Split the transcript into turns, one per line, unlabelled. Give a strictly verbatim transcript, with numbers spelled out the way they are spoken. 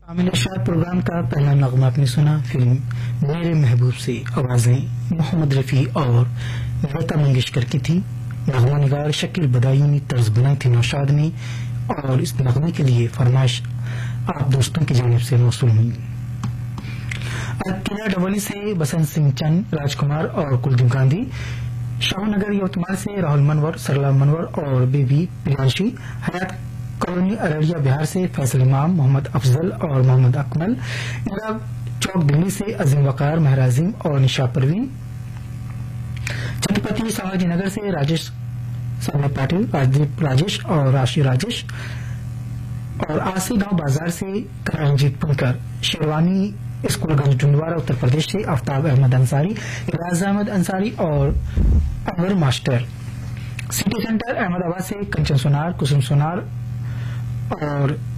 Aamir Shah programme का पहला नगमा आपने सुना फिल्म मेरे महबूब से। आवाजें मोहम्मद रफी और लता मंगेशकर की थी। नगमा निगार शकील बदायूं ने तर्ज बनाई थी नौशाद ने, और इस नगमे के लिए फरमाइश आप दोस्तों की जानिब से मौसूल हुई। किला डबोली से बसंत सिंह चंद, राजकुमार और कुलदीप गांधी, शाहनगर यवतमाल से राहुल मनवर, सरला मनवर और बेबी प्रियांशी, हयात कॉलोनी अररिया बिहार से फैसल इमाम, मोहम्मद अफजल और मोहम्मद अकमल, इंदिरा चौक दिल्ली से अजीम वकार, महराजिम और निशा परवीन, छत्रपति संभाजी नगर से राजेश सौम्य पाटिल, राजदीप राजेश और राशि राजेश, और आसी गांव बाजार से करणजीत पुनकर, शेरवानी स्कूलगंज डुंडवारा उत्तर प्रदेश से आफ्ताब अहमद अंसारी, इराज अहमद अंसारी और Anwar master, city centre Ahmedabad से कंचन सोनार, कुसुम सोनार और